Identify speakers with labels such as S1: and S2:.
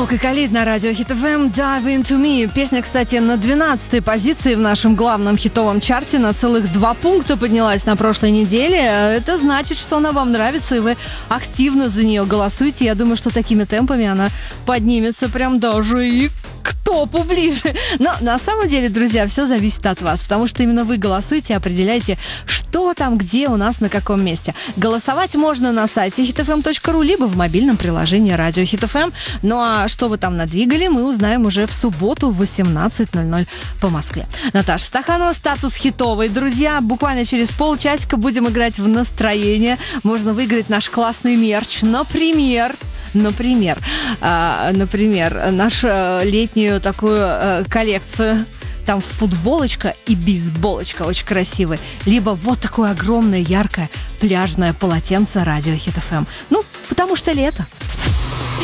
S1: Фолк и Khalid на радио Hit FM Dive Into Me. Песня, кстати, на 12-й позиции в нашем главном хитовом чарте. На целых 2 пункта поднялась на прошлой неделе. Это значит, что она вам нравится, и вы активно за нее голосуете. Я думаю, что такими темпами она поднимется прям даже и к топу ближе. Но на самом деле, друзья, все зависит от вас, потому что именно вы голосуете и определяете, что там, где у нас, на каком месте. Голосовать можно на сайте hitfm.ru, либо в мобильном приложении радио Hit FM. Ну а что вы там надвигали, мы узнаем уже в субботу в 18:00 по Москве. Наташа Стаханова, статус хитовый. Друзья, буквально через полчасика будем играть в настроение. Можно выиграть наш классный мерч. Например, нашу летнюю такую коллекцию. Там футболочка и бейсболочка очень красивые. Либо вот такое огромное, яркое пляжное полотенце радио Hit FM. Ну, потому что лето.